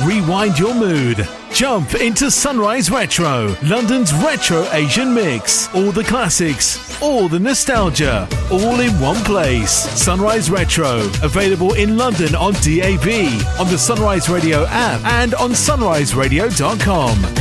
Rewind your mood. Jump into Sunrise Retro, London's retro Asian mix. All the classics, all the nostalgia, all in one place. Sunrise Retro, available in London on DAB, on the Sunrise Radio app and on sunriseradio.com.